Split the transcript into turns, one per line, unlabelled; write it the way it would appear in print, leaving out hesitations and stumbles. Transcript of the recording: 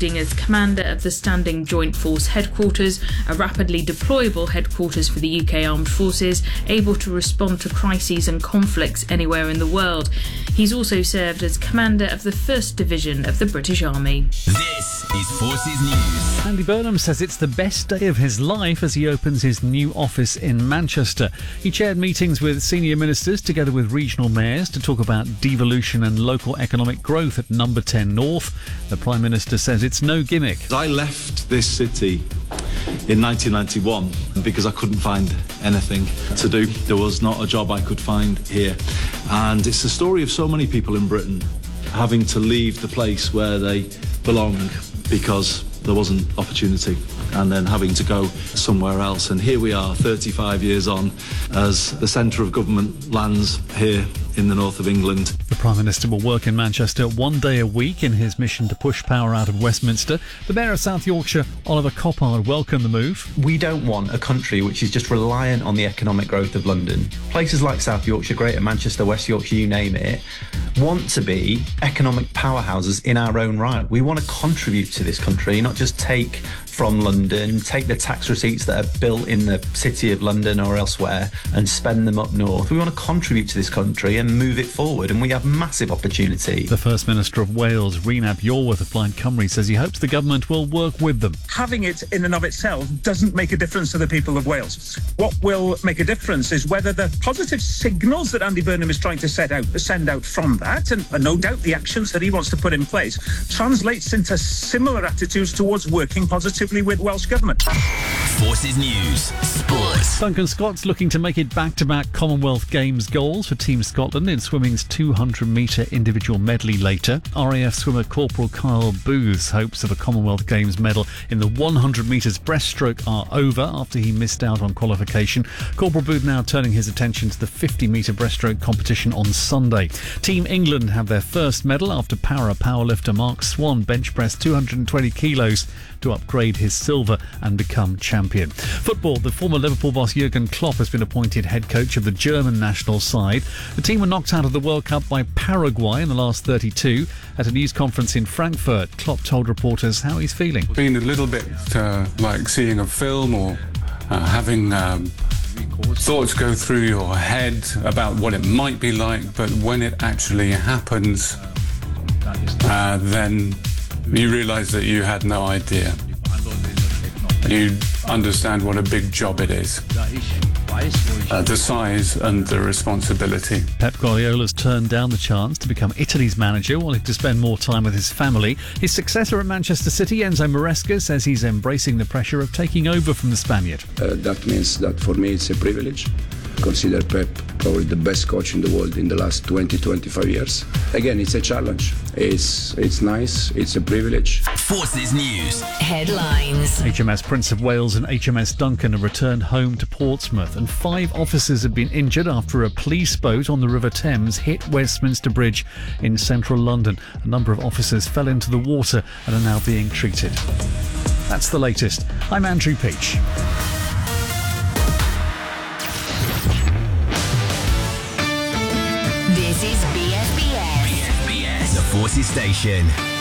including as commander of the Standing Joint Force Headquarters, a rapidly deployable headquarters for the UK Armed Forces, able to respond to crises and conflicts anywhere in the world. He's also served as commander of the 1st Division of the British Army.
This is Forces News.
Andy Burnham says it's the best day of his life as he opens his new office in Manchester. He chaired meetings with senior ministers together with regional mayors to talk about devolution and local economic growth at Number 10 North. The Prime Minister says it's no gimmick.
I left this city in 1991 because I couldn't find anything to do. There was not a job I could find here. And it's the story of so many people in Britain having to leave the place where they belong because there wasn't opportunity, and then having to go somewhere else. And here we are, 35 years on, as the centre of government lands here in the north of England.
The Prime Minister will work in Manchester one day a week in his mission to push power out of Westminster. The Mayor of South Yorkshire, Oliver Coppard, welcomed the move.
We don't want a country which is just reliant on the economic growth of London. Places like South Yorkshire, Greater Manchester, West Yorkshire, you name it, want to be economic powerhouses in our own right. We want to contribute to this country, not just take from London, take the tax receipts that are built in the city of London or elsewhere and spend them up north. We want to contribute to this country and move it forward, and we have massive opportunity.
The First Minister of Wales, Rhonab Yorwerth of Plaid Cymru, says he hopes the government will work with them.
Having it in and of itself doesn't make a difference to the people of Wales. What will make a difference is whether the positive signals that Andy Burnham is trying to send out from that, and no doubt the actions that he wants to put in place, translates into similar attitudes towards working positively with Welsh Government.
Forces News Sports.
Duncan Scott's looking to make it back-to-back Commonwealth Games goals for Team Scotland in swimming's 200-metre individual medley later. RAF swimmer Corporal Kyle Booth's hopes of a Commonwealth Games medal in the 100 metres breaststroke are over after he missed out on qualification. Corporal Booth now turning his attention to the 50-metre breaststroke competition on Sunday. Team England have their first medal after powerlifter Mark Swan bench pressed 220 kilos to upgrade his silver and become champion. Football, the former Liverpool boss Jurgen Klopp has been appointed head coach of the German national side. The team were knocked out of the World Cup by Paraguay in the last 32. At a news conference in Frankfurt, Klopp told reporters how he's feeling.
Been a little bit like seeing a film or having thoughts go through your head about what it might be like, but when it actually happens, then you realise that you had no idea. You understand what a big job it is. The size and the responsibility.
Pep Guardiola's turned down the chance to become Italy's manager, wanting to spend more time with his family. His successor at Manchester City, Enzo Maresca, says he's embracing the pressure of taking over from the Spaniard.
That means that for me it's a privilege. Consider Pep probably the best coach in the world in the last 20-25 years. Again, it's a challenge. It's nice. It's a privilege.
Forces News
Headlines.
HMS Prince of Wales and HMS Duncan have returned home to Portsmouth, and 5 officers have been injured after a police boat on the River Thames hit Westminster Bridge in central London. A number of officers fell into the water and are now being treated. That's the latest. I'm Andrew Peach.
This is BFBS.
The Forces Station.